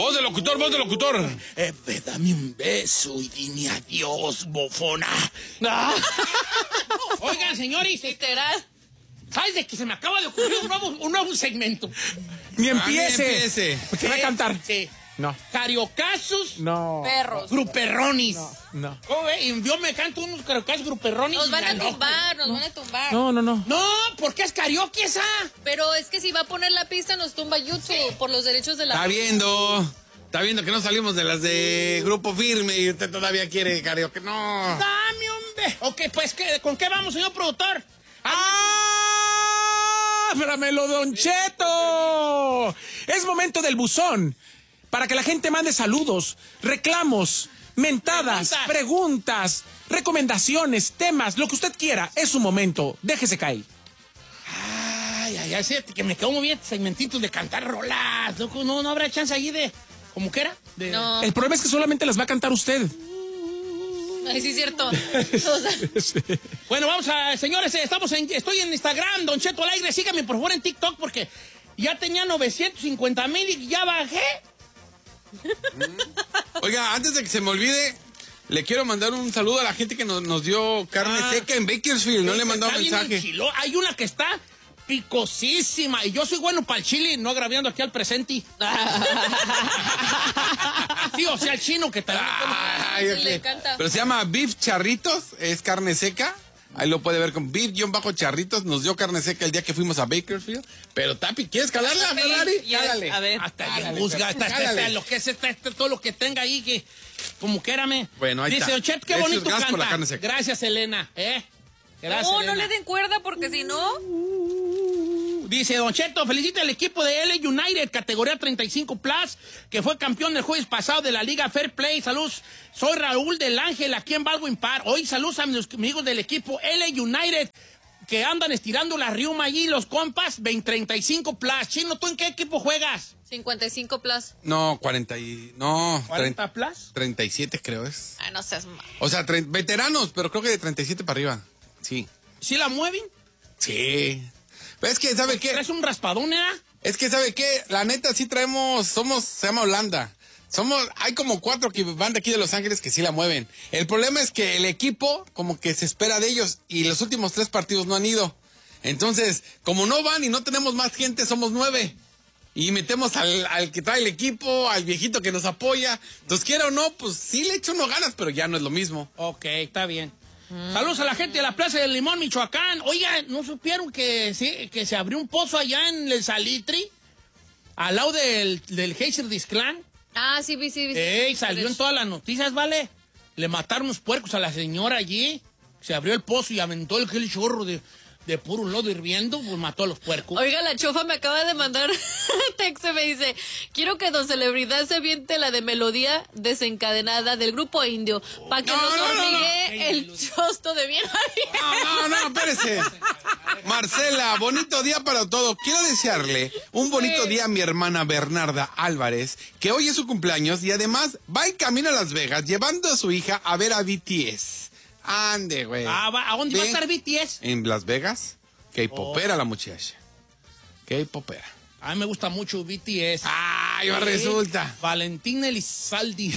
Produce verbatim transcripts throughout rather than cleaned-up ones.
Voz de locutor, voz de locutor. Eh, dame un beso y dime adiós, bofona. Ah. Oigan, señores, Literal. ¿sabes de que se me acaba de ocurrir un nuevo, un nuevo segmento? Ni Ah, ni empiece. empiece. ¿Qué va a cantar? Sí. No. Cariocazos, No. Perros. gruperronis. No. ¿Cómo ve? Y yo me canto unos cariocazos gruperronis. Nos y van la a loco. tumbar, nos van a tumbar. No, no, no. No, ¿por qué es karaoke esa? Pero es que si va a poner la pista nos tumba YouTube por los derechos de la Está viendo. Está viendo que no salimos de las de Grupo Firme y usted todavía quiere karaoke. No. Dame un beso. Ok, pues, ¿qué, ¿con qué vamos, señor productor? ¡Ah! ¡Ábramelo, Don Cheto! Es momento del buzón. Para que la gente mande saludos, reclamos, mentadas, Preguntas. preguntas, recomendaciones, temas, lo que usted quiera. Es su momento. Déjese caer. Ay, ay, ay, fíjate que me quedó muy bien segmentitos de cantar rolas. Loco, no, no habrá chance allí de... ¿Cómo que era? De... No. El problema es que solamente las va a cantar usted. Ay, sí, es cierto. O sea, Bueno, vamos a... Señores, estamos en... Estoy en Instagram, Don Cheto al aire. Síganme, por favor, en TikTok, porque ya tenía novecientos cincuenta mil y ya bajé. Oiga, antes de que se me olvide, le quiero mandar un saludo a la gente que nos, nos dio carne Ah. seca en Bakersfield. No le mandó un Está bien mensaje. enchiló. Hay una que está picosísima. Y yo soy bueno para el chile, no agraviando aquí al presente. Sí, o sea, el chino que también... Ay, Le ok. encanta. Pero se llama Beef Charritos, es carne seca. Ahí lo puede ver con Beef-Charritos. Nos dio carne seca el día que fuimos a Bakersfield. Pero Tapi, ¿quieres calarla, Ferrari? Ya, Cálale. a ver. Hasta Cálale, le juzga, Pepe, hasta, hasta, cálale. hasta lo que es esta, esta- todo lo que tenga ahí, que como quérame. Bueno, ahí Dice, está. Don Chet, qué Éxitos, bonito gracias canta. por la carne seca. Gracias, Elena. ¿Eh? Gracias, No, no Elena. le den cuerda porque si no... Dice, Don Cheto, felicita al equipo de L A United, categoría treinta y cinco plus, que fue campeón el jueves pasado de la Liga Fair Play. Saludos, soy Raúl del Ángel, aquí en Baldwin Park. Hoy saludos a mis amigos del equipo L A United, que andan estirando la riuma allí, los compas, veinte treinta y cinco plus. Chino, ¿tú en qué equipo juegas? cincuenta y cinco plus. No, cuarenta y... No, ¿cuarenta plus? treinta y siete creo es. Ay, no seas mal. O sea, tre- veteranos, pero creo que de treinta y siete para arriba. Sí. ¿Sí la mueven? Sí. Pero es que, ¿sabe qué? ¿Traes un raspadón, eh? Es que, ¿sabe qué? La neta, sí traemos, somos, se llama Holanda. Somos, hay como cuatro que van de aquí de Los Ángeles que sí la mueven. El problema es que el equipo, como que se espera de ellos, y los últimos tres partidos no han ido. Entonces, como no van y no tenemos más gente, somos nueve. Y metemos al, al que trae el equipo, al viejito que nos apoya. Entonces, quiera o no, pues sí le echo uno ganas, pero ya no es lo mismo. Ok, está bien. Saludos a la gente de la Plaza del Limón, Michoacán. Oiga, ¿no supieron que, sí, que se abrió un pozo allá en el Salitri? Al lado del, del Heiser Disclán. Ah, sí, vi, sí, vi. sí. Ey, salió en todas las noticias, ¿vale? Le mataron unos puercos a la señora allí. Se abrió el pozo y aventó el, el chorro de, de puro lodo hirviendo, pues mató a los puercos. Oiga, la chofa me acaba de mandar texto y me dice, quiero que Don Celebridad se aviente la de melodía desencadenada del grupo indio, para que No, nos no, no, no. hormigue el chosto de bien a bien. No, no, no, espérese. Marcela, bonito día para todo. Quiero desearle un bonito día a mi hermana Bernarda Álvarez, que hoy es su cumpleaños y además va en camino a Las Vegas llevando a su hija a ver a B T S. Ande, güey. Ah, va- ¿a dónde va a Ven. estar B T S? En Las Vegas. K-popera la muchacha. K-popera. A mí me gusta mucho B T S. Ay, ahora resulta. Valentín Elizaldi.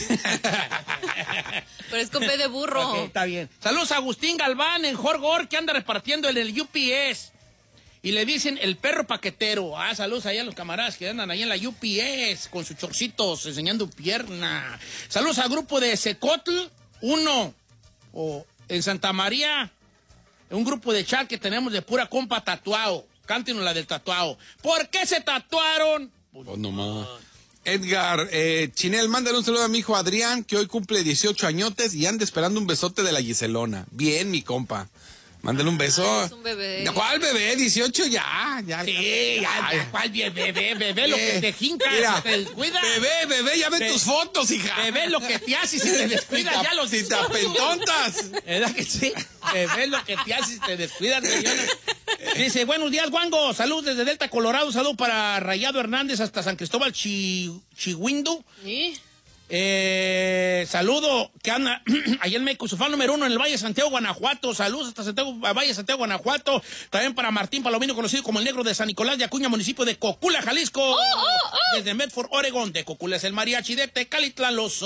Pero es con P de burro. Ok, está bien. Saludos a Agustín Galván en Jorgor, que anda repartiendo en el U P S. Y le dicen el perro paquetero. Ah, saludos allá a los camaradas que andan ahí en la U P S con sus chorcitos enseñando pierna. Saludos al grupo de Secotl uno. O en Santa María, un grupo de chat que tenemos de pura compa tatuado. Cántenos la del tatuado. ¿Por qué se tatuaron? Oh, no más. Edgar, eh, Chinel, mándale un saludo a mi hijo Adrián, que hoy cumple dieciocho añotes y anda esperando un besote de la Giselona. Bien, mi compa. Mándale un beso. Ah, es un bebé. ¿Cuál bebé? dieciocho ya. ya Sí, ya, ya, ¿cuál bebé, bebé, bebé, lo que te jinca, Mira, se te descuida? Bebé, bebé, ya ven Be- tus fotos, hija. Bebé, lo que te hace si te descuidas, ya lo Si te apentontas. ¿Verdad que sí? Bebé, lo que te hace si te descuidas, Rayona. Dice, buenos días, Guango. Salud desde Delta, Colorado. Salud para Rayado Hernández hasta San Cristóbal, Chi, Chihuindo. ¿Sí? Eh, saludo, que anda ahí en México, su fan número uno en el Valle de Santiago, Guanajuato. Saludos hasta Santiago, Valle de Santiago, Guanajuato. También para Martín Palomino, conocido como el Negro de San Nicolás de Acuña, municipio de Cocula, Jalisco. Oh, oh, oh. Desde Medford, Oregón. De Cocula es el mariachi, de Tecalitlán, los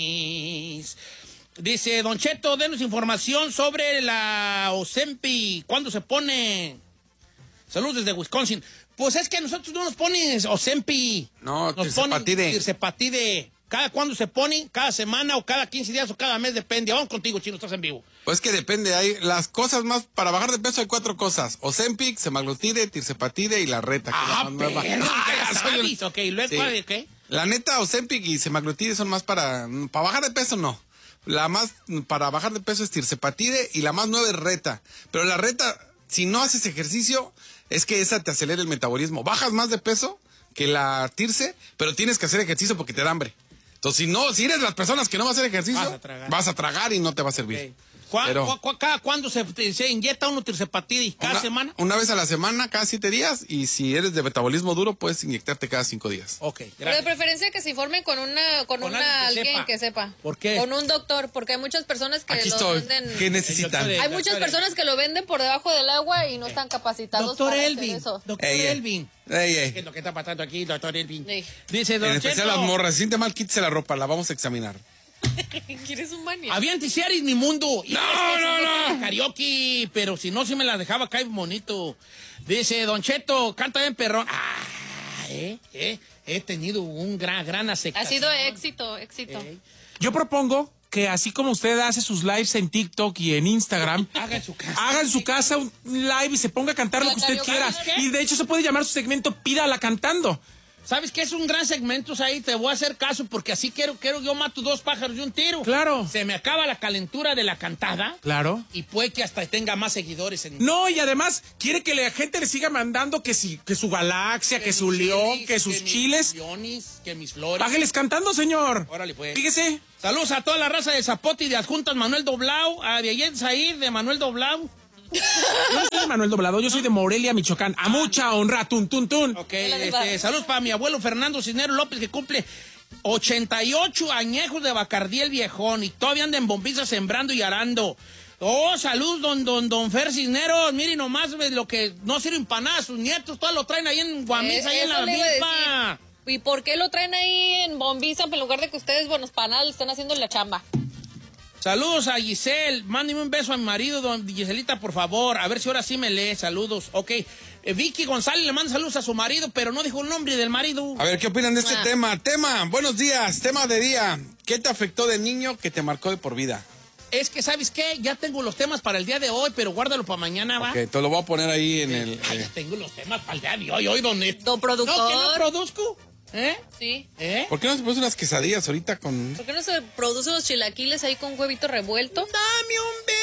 Sonis. Dice, Don Cheto, denos información sobre la Ozempic. ¿Cuándo se pone? Saludos desde Wisconsin. Pues es que a nosotros no nos ponen Ozempic. No, nos tirsepatide. Tirsepatide. ¿Cada cuándo se pone? ¿Cada semana o cada quince días o cada mes? Depende. Vamos contigo, Chino, estás en vivo. Pues que depende. Hay las cosas más... Para bajar de peso hay cuatro cosas. Ozempic, semaglutide, tirsepatide y la reta. Ah, pero ah, ya soy un... sabes. Ok, ¿luego sí. cuál de qué? La neta, Ozempic y semaglutide son más para... Para bajar de peso, no. La más... Para bajar de peso es tirsepatide y la más nueva es reta. Pero la reta, si no haces ejercicio, es que esa te acelera el metabolismo. Bajas más de peso que la tirse, pero tienes que hacer ejercicio porque te da hambre. Entonces, si no, si eres las personas que no van a hacer ejercicio, vas a tragar, vas a tragar y no te va a servir. Okay. ¿Cuá, Pero, cu, cu, cada cuándo se, se inyecta uno tirsepatide? ¿Cada una, semana? Una vez a la semana, cada siete días. Y si eres de metabolismo duro, puedes inyectarte cada cinco días. Ok, gracias. Pero de preferencia que se informen con una con, Con una alguien que alguien sepa. que sepa. ¿Por qué? Con un doctor, porque hay muchas personas que Aquí lo estoy. venden. ¿Qué necesitan? El doctor Hay de- muchas doctor de- personas que lo venden por debajo del agua y no están capacitados Doctor para Elvin, hacer eso. doctor Ey, ey. Elvin. Ey, ey. ¿Qué es lo que está pasando aquí, doctor Elvin? Sí. Dice, Don En especial Cheto, las morras. Si siente mal, quítese la ropa. La vamos a examinar. ¿Quieres un manía? había anticiaris mi mundo. Y No, es que no, sí, no. Karaoke, pero si no, si me la dejaba caer bonito. Dice, Don Cheto, canta bien perrón. Ah, eh, eh, he tenido un gran, gran Ha aceptación. sido éxito, éxito. Eh, Yo propongo que así como usted hace sus lives en TikTok y en Instagram, haga en su casa. haga en su casa un live y se ponga a cantar lo que usted quiera. ¿Sabes qué? Y de hecho se puede llamar su segmento Pídala Cantando. ¿Sabes qué? Es un gran segmento ahí, te voy a hacer caso porque así quiero, quiero, yo mato dos pájaros de un tiro. Claro. Se me acaba la calentura de la cantada. Claro. Y puede que hasta tenga más seguidores en... No, y además quiere que la gente le siga mandando que, si, que su galaxia, que, su mis león, chilis, que sus mis chiles. millones, que mis flores. Págueles cantando, señor. Órale, pues. Fíjese. Saludos a toda la raza de Zapote y de Adjuntas Manuel Doblao, a de Ayen Zahir de Manuel Doblao. Yo no soy de Manuel Doblado, yo soy de Morelia, Michoacán. A mucha honra, tun, tun, tun. Ok, Hola, este, diva. saludos para mi abuelo Fernando Cisneros López, que cumple ochenta y ocho añejos de Bacardí el viejón y todavía anda en Bombiza sembrando y arando. Oh, salud, don, don, don Fer Cisneros. Mire nomás lo que no sirven para nada. Sus nietos todos lo traen ahí en Guamisa, ahí en Eso la le iba a milpa. decir. ¿Y por qué lo traen ahí en Bombiza en lugar de que ustedes, buenos panales, estén haciendo la chamba? Saludos a Giselle. Mándeme un beso a mi marido, don Giselita, por favor. A ver si ahora sí me lee. Saludos. Ok. Eh, Vicky González le manda saludos a su marido, pero no dijo el nombre del marido. A ver, ¿qué opinan de este Ah. tema? Tema, buenos días. Tema de día. ¿Qué te afectó de niño que te marcó de por vida? Es que, ¿sabes qué? Ya tengo los temas para el día de hoy, pero guárdalo para mañana, ¿va? Ok, te lo voy a poner ahí en el... Ay, eh, ya tengo los temas para el día de hoy, hoy, don Neto. Don productor. ¿No, que no produzco? ¿Eh? Sí. ¿Eh? ¿Por qué no se puso unas quesadillas ahorita con... ¿Por qué no se producen los chilaquiles ahí con huevito revuelto? Dame un